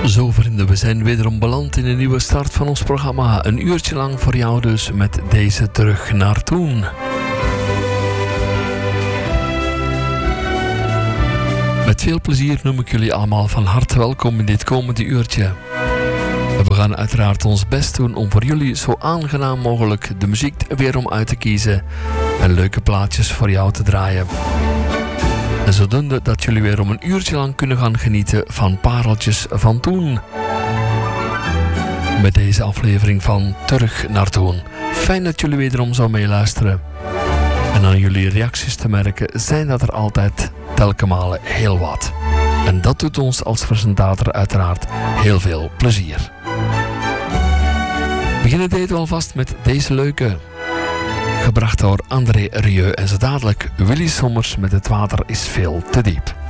Zo vrienden, we zijn wederom beland in een nieuwe start van ons programma. Een uurtje lang voor jou dus met deze Terug naar Toen. Met veel plezier noem ik jullie allemaal van harte welkom in dit komende uurtje. En we gaan uiteraard ons best doen om voor jullie zo aangenaam mogelijk de muziek weer om uit te kiezen en leuke plaatjes voor jou te draaien. En zodoende dat jullie weer om een uurtje lang kunnen gaan genieten van pareltjes van toen. Met deze aflevering van Terug naar Toen. Fijn dat jullie wederom zo meeluisteren. En aan jullie reacties te merken zijn dat er altijd telkenmale heel wat. En dat doet ons als presentator uiteraard heel veel plezier. We beginnen dit alvast met deze leuke. Gebracht door André Rieu en zo dadelijk Willy Sommers met Het water is veel te diep.